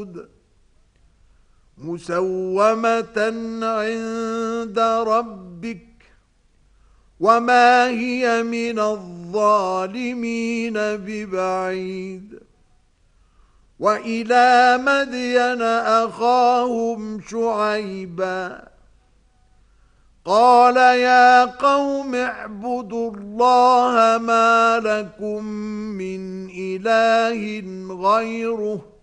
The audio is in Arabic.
الحدود مسومة عند ربك وما هي من الظالمين ببعيد وإلى مدين أخاهم شعيبا قال يا قوم اعبدوا الله ما لكم من إله غيره